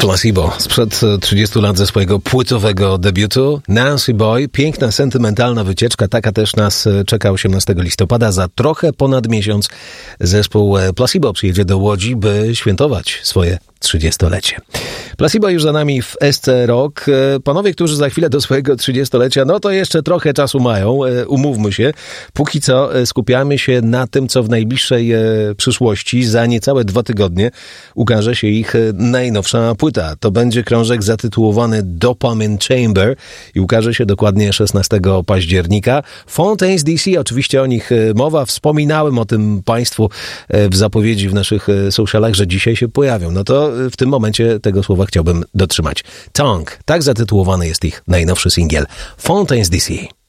Placebo sprzed 30 lat ze swojego płytowego debiutu. Nancy Boy, piękna, sentymentalna wycieczka, taka też nas czeka 18 listopada. Za trochę ponad miesiąc zespół Placebo przyjedzie do Łodzi, by świętować swoje 30-lecie. Placebo już za nami w SC Rock. Panowie, którzy za chwilę do swojego 30-lecia, no to jeszcze trochę czasu mają, umówmy się. Póki co skupiamy się na tym, co w najbliższej przyszłości, za niecałe 2 tygodnie ukaże się ich najnowsza płyta. To będzie krążek zatytułowany Dopamine Chamber i ukaże się dokładnie 16 października. Fontaines DC, oczywiście o nich mowa. Wspominałem o tym Państwu w zapowiedzi w naszych socialach, że dzisiaj się pojawią. No to w tym momencie tego słowa chciałbym dotrzymać. Tongue, tak zatytułowany jest ich najnowszy singiel. Fontaines DC.